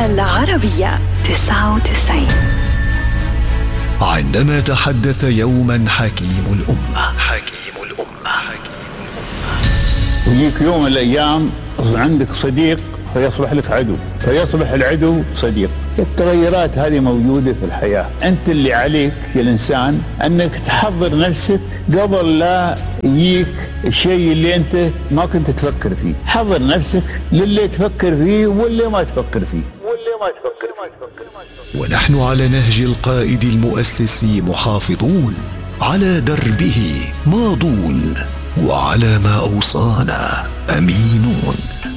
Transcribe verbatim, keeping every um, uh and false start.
العربية تسعة وتسعين. عندما تحدث يوما حكيم الأمة حكيم الأمة حكيم الأمة يجيك يوم من الأيام عندك صديق فيصبح لك عدو، فيصبح العدو صديق. التغيرات هذه موجودة في الحياة. أنت اللي عليك يا الإنسان أنك تحضر نفسك قبل لا يجيك الشيء اللي أنت ما كنت تفكر فيه. حضر نفسك للي تفكر فيه واللي ما تفكر فيه واللي ما تفكر فيه. ونحن على نهج القائد المؤسس محافظون، على دربه ماضون، وعلى ما أوصانا أمينون.